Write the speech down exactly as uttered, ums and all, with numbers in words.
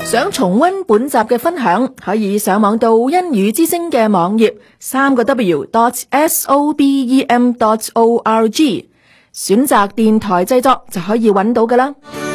想重溫本集嘅分享，可以上網到恩語之聲嘅網頁三個 W dot S O B E M dot O R G， 選擇電台製作就可以揾到㗎啦。